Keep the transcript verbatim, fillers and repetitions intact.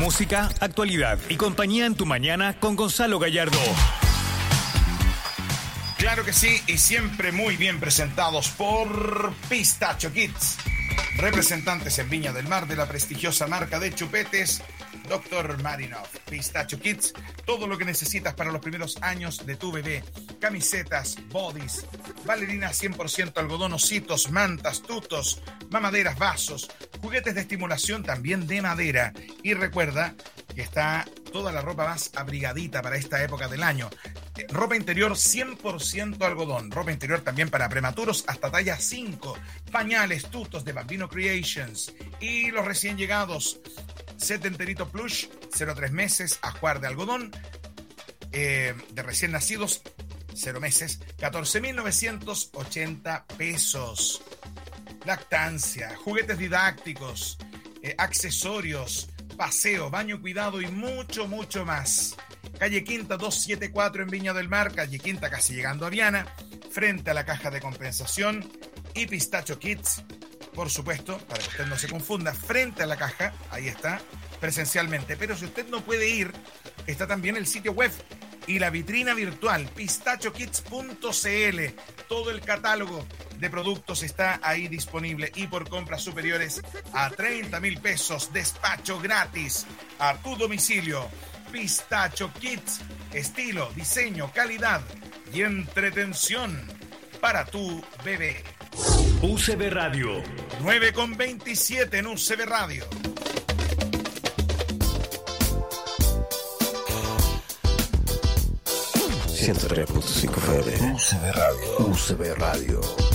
Música, actualidad y compañía en tu mañana con Gonzalo Gallardo. Claro que sí, y siempre muy bien presentados por Pistacho Kids, representantes en Viña del Mar de la prestigiosa marca de chupetes doctor Marinov. Pistacho Kids, todo lo que necesitas para los primeros años de tu bebé. Camisetas, bodys, bailarinas cien por ciento algodón, ositos, mantas, tutos, mamaderas, vasos, juguetes de estimulación también de madera. Y recuerda que está toda la ropa más abrigadita para esta época del año. Ropa interior cien por ciento algodón, ropa interior también para prematuros hasta talla cinco, pañales, tutos de Bambino Creations y los recién llegados, set enterito plush, cero a tres meses, ajuar de algodón, eh, de recién nacidos, cero meses, catorce mil novecientos ochenta pesos. Lactancia, juguetes didácticos, eh, accesorios, paseo, baño cuidado y mucho, mucho más. Calle Quinta doscientos setenta y cuatro en Viña del Mar, calle Quinta casi llegando a Viana, frente a la caja de compensación. Y Pistacho Kids, por supuesto, para que usted no se confunda, frente a la caja, ahí está, presencialmente. Pero si usted no puede ir, está también el sitio web y la vitrina virtual, pistacho kids punto c l. Todo el catálogo de productos está ahí disponible y por compras superiores a treinta mil pesos, despacho gratis a tu domicilio. Pistacho Kids, estilo, diseño, calidad y entretención para tu bebé. U C B Radio. nueve con veintisiete en U C B Radio. ciento tres punto cinco F M. U C B Radio. U C B Radio.